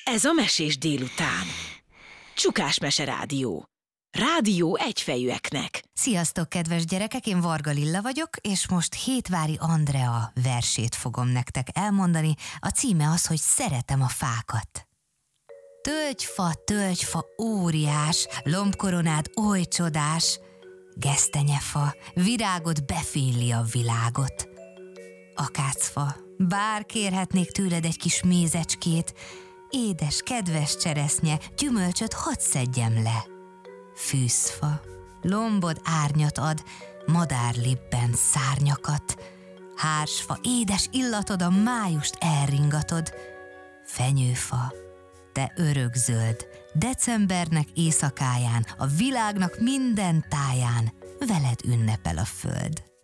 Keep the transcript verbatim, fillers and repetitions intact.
Ez a Mesés délután. Csukás Mese Rádió. Rádió egyfejűeknek. Sziasztok, kedves gyerekek, én Varga Lilla vagyok, és most Hétvári Andrea versét fogom nektek elmondani. A címe az, hogy Szeretem a fákat. Tölgyfa, tölgyfa, óriás, lombkoronád oly csodás, gesztenyefa, virágod befényli a világot. Akácfa, bár kérhetnék tőled egy kis mézecskét, édes, kedves cseresznye, gyümölcsöt hadd szedjem le. Fűzfa, lombod árnyat ad, madárlibben szárnyakat. Hársfa, édes illatod a májust elringatod. Fenyőfa, te örökzöld, decembernek éjszakáján, a világnak minden táján veled ünnepel a föld.